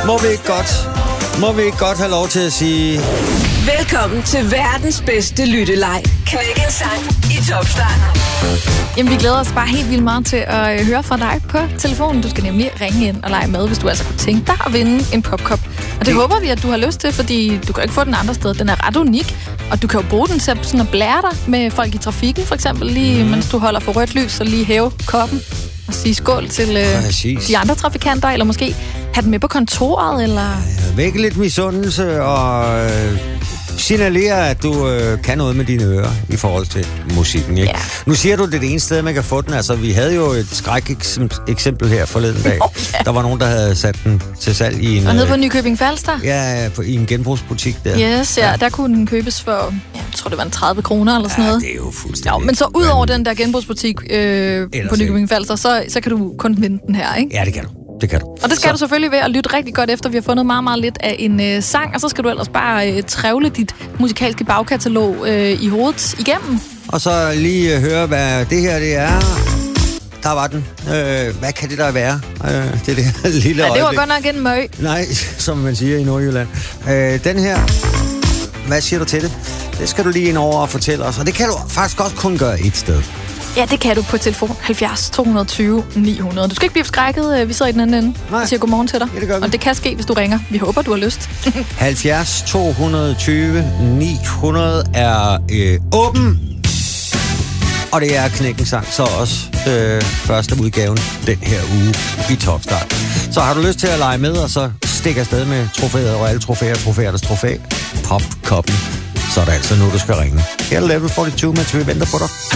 Må vi ikke godt have lov til at sige... Velkommen til verdens bedste lytteleg. Knæk en sang i Topstart. Jamen, vi glæder os bare helt vildt meget til at høre fra dig på telefonen. Du skal nemlig ringe ind og lege med, hvis du altså kunne tænke dig at vinde en popkop. Og det håber vi, at du har lyst til, fordi du kan ikke få den andre sted. Den er ret unik, og du kan jo bruge den til sådan at blære dig med folk i trafikken, for eksempel lige mens du holder for rødt lys, og lige hæve koppen og sige skål til de andre trafikanter, eller måske have den med på kontoret, eller... Vække lidt misundelse og signalere, at du kan noget med dine ører i forhold til musikken, ikke? Ja. Nu siger du, det er det eneste sted, man kan få den. Altså, vi havde jo et skræk-eksempel her forleden dag. Der var nogen, der havde sat den til salg i en... Og nede på Nykøbing Falster? Ja, i en genbrugsbutik der. Yes, ja. Der kunne den købes for, jeg tror det var 30 kroner eller sådan noget. Det er jo fuldstændig... Ja, men så ud over den der genbrugsbutik på Nykøbing Falster, så kan du kun vinde den her, ikke? Ja, det kan du. Det kan du. Og det skal du selvfølgelig ved at lytte rigtig godt efter. Vi har fundet meget, meget lidt af en sang, og så skal du ellers bare trævle dit musikalske bagkatalog i hovedet igennem. Og så lige høre, hvad det her det er. Der var den. Hvad kan det der være? Det der lille øjeblik. Det var godt nok en møg. Nej, som man siger i Nordjylland. Den her. Hvad siger du til det? Det skal du lige ind over og fortælle os. Og det kan du faktisk også kun gøre et sted. Ja, det kan du på telefon 70 220 900. Du skal ikke blive forskrækket. Vi sidder i den anden ende og siger godmorgen til dig. Ja, det gør vi. Og det kan ske, hvis du ringer. Vi håber, du har lyst. 70 220 900 er åben. Og det er Knækken Sang, så også første udgaven den her uge i Topstart. Så har du lyst til at lege med, og så stikke afsted med trofæet og alle trofæers trofæ. Popkoppen. Så er det altså nu, du skal ringe. Her er Level 42, mens vi venter på dig.